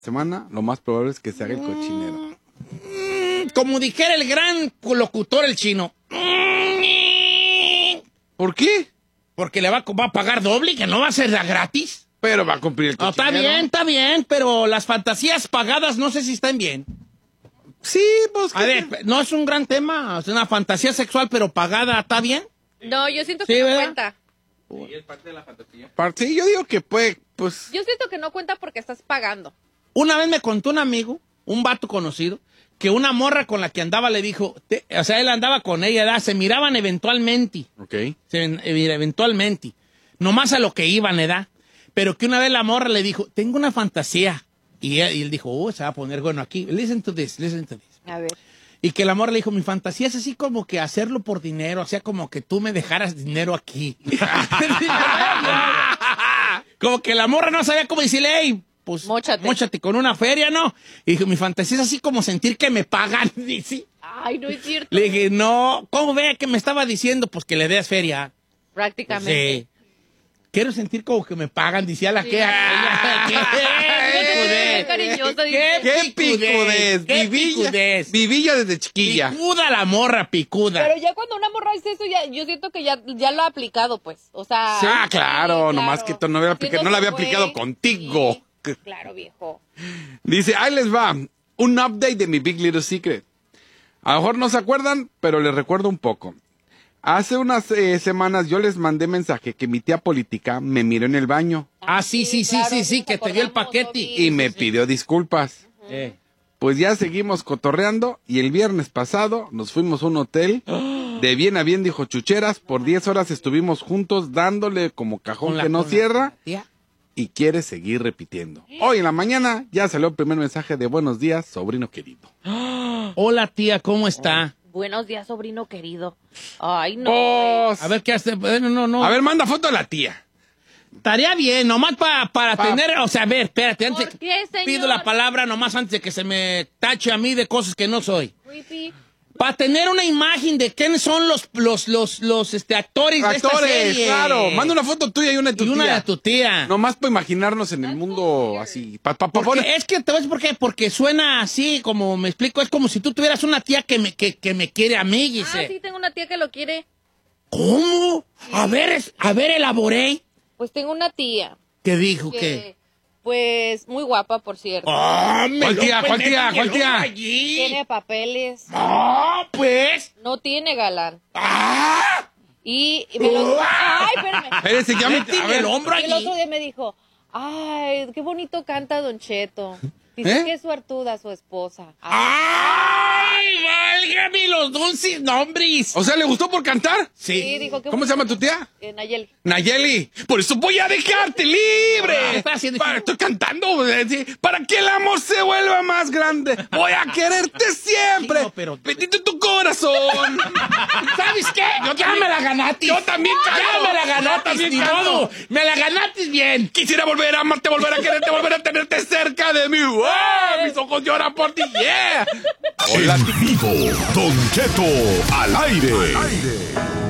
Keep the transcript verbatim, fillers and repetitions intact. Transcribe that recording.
semana, lo más probable es que se haga el cochinero. Mm, como dijera el gran locutor, el chino. ¿Por qué? Porque le va, va a pagar doble, que no va a ser gratis. Pero va a cumplir el No, cochinero. está bien, está bien, pero las fantasías pagadas no sé si están bien. Sí, pues... A ver, no es un gran tema, es una fantasía sexual, pero pagada, ¿está bien? No, yo siento Sí, que no ¿verdad? cuenta. Sí, es parte de la fantasía. Sí, yo digo que puede, pues... Yo siento que no cuenta porque estás pagando. Una vez me contó un amigo, un vato conocido, que una morra con la que andaba le dijo, te- o sea, él andaba con ella, ¿verdad? Se miraban eventualmente, Ok. se ven- eh, eventualmente, nomás a lo que iban, ¿verdad? Pero que una vez la morra le dijo, tengo una fantasía. Y él, y él dijo, oh, se va a poner bueno aquí. Listen to this, listen to this. A ver. Y que la morra le dijo, mi fantasía es así como que hacerlo por dinero, o sea, como que tú me dejaras dinero aquí. Como que la morra no sabía cómo decirle, hey, pues Móchate. móchate con una feria, ¿no? Y dijo, mi fantasía es así como sentir que me pagan. Dice. Ay, no es cierto. Le dije, no, ¿cómo ve que me estaba diciendo? Pues que le des feria. Prácticamente. Sí. Quiero sentir como que me pagan, decía la Sí. que... ¡Qué Qué cariñosa, dice. ¡Qué picudez! ¡Qué Vivilla, picudez! vivilla desde chiquilla. Picuda la morra, picuda. Pero ya cuando una morra hace eso, ya, yo siento que ya, ya lo ha aplicado, pues. O sea. Ah, claro, sí, nomás que tú no, había aplica- no la había Haciendo aplicado fue. contigo. Sí, claro, viejo. Dice, ahí les va, un update de mi Big Little Secret. A lo mejor no se acuerdan, pero les recuerdo un poco. Hace unas eh, semanas yo les mandé mensaje que mi tía política me miró en el baño Ah, sí, sí, sí, claro, sí, sí, nos que te dio el acordamos, paquete. Obi. y me pidió disculpas. Eh. Pues ya seguimos cotorreando y el viernes pasado nos fuimos a un hotel. De bien a bien, dijo Chucheras, por diez horas estuvimos juntos dándole como cajón Con la- que no con la- cierra tía. y quiere seguir repitiendo. Hoy en la mañana ya salió el primer mensaje de buenos días, sobrino querido. Hola, tía, ¿cómo está? Buenos días, sobrino querido. Ay, no. Pues, A ver, ¿qué hace? Bueno, no, no. a ver, manda foto de la tía. Estaría bien, nomás pa- para Pa- tener, o sea, a ver, espérate, antes ¿Por qué, señor? pido la palabra nomás antes de que se me tache a mí de cosas que no soy. Creepy. Para tener una imagen de quiénes son los, los, los, los este, actores, de esta Actores, serie. claro. Manda una foto tuya y una de tu Y una tía. de tu tía. Nomás para imaginarnos en el mundo así. Pa, pa, pa- Porque poner- es que, ¿te ves por qué? Porque suena así, como me explico, es como si tú tuvieras una tía que me, que, que me quiere a mí, Ah, dice. sí, tengo una tía que lo quiere. ¿Cómo? A ver, es- a ver, elaboré. Pues tengo una tía ¿Qué dijo? que, ¿Qué? pues, muy guapa, por cierto. Ah, me ¿Cuál lo tía? ¿Cuál pendejo tía? que ¿Cuál lo tía? allí. Tiene papeles. Ah, pues. No tiene galán. Ah. Y, y me lo... Ay, espérame. Espérense, ya me... Métele A ver, el hombro Y el allí. otro día me dijo, ay, qué bonito canta Don Cheto. Dice ¿Eh? que es suertuda su esposa. ¡Ay, válgame los dulces nombres! o sea, ¿le gustó por cantar? Sí, dijo que ¿Cómo se llama tu tía? Eh, Nayeli. Nayeli, por eso voy a dejarte libre. Ah, está haciendo- Para- estoy cantando, eh, sí, para que el amor se vuelva más grande. Voy a quererte siempre. Sí, no, pero- Bendito tu corazón. ¿Sabes qué? Yo ya también- me la ganaste. yo también canto. Ya me la Yo ganaste, también ni canto. modo. Me la ganaste bien. Quisiera volver a amarte, volver a quererte, volver a tenerte cerca de mí. ¡Ah! Mis ojos lloran por ti. Yeah. En vivo, Don Cheto al aire.